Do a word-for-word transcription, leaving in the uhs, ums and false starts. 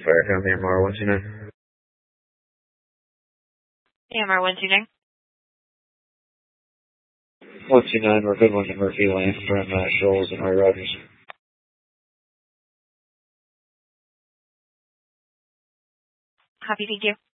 Fire County, M R one two nine. M R one two nine. one two nine, we're good one to Murphy Lane from uh, Shoals and Roy Rogers. Copy, thank you.